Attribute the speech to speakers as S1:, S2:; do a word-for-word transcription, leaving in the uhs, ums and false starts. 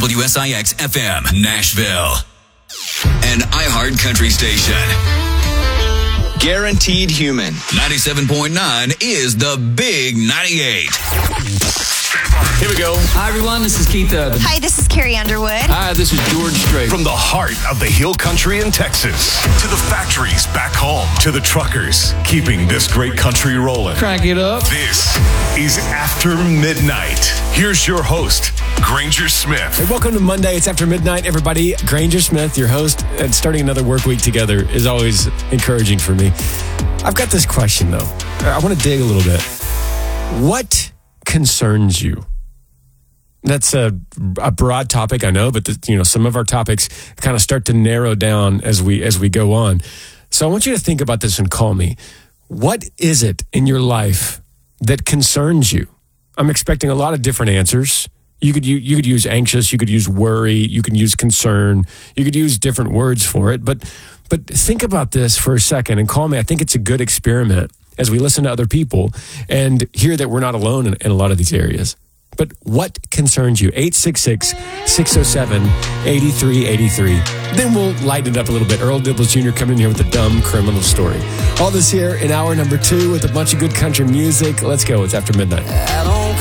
S1: W S I X F M, Nashville. An iHeart Country station.
S2: Guaranteed Human.
S1: ninety-seven point nine is the Big ninety-eight.
S3: Here we go.
S4: Hi, everyone. This is Keith Urban.
S5: Hi, this is Carrie Underwood.
S4: Hi, this is George Strait.
S3: From the heart of the Hill Country in Texas to the factories back home to the truckers keeping this great country rolling.
S4: Crank it up.
S3: This is After Midnight. Here's your host, Granger Smith.
S6: Hey, welcome to Monday. It's After Midnight, everybody. Granger Smith, your host, and starting another work week together is always encouraging for me. I've got this question, though. I want to dig a little bit. What concerns you? That's a, a broad topic, I know, but the, you know, some of our topics kind of start to narrow down as we as we go on. So I want you to think about this and call me. What is it in your life that concerns you? I'm expecting a lot of different answers. You could you, you could use anxious, you could use worry, you could use concern, you could use different words for it. But but think about this for a second and call me. I think it's a good experiment as we listen to other people and hear that we're not alone in, in a lot of these areas. But what concerns you? eight six six, six oh seven, eight three eight three. Then we'll lighten it up a little bit. Earl Dibbles Junior coming in here with a dumb criminal story. All this here in hour number two with a bunch of good country music. Let's go. It's After Midnight.
S7: I don't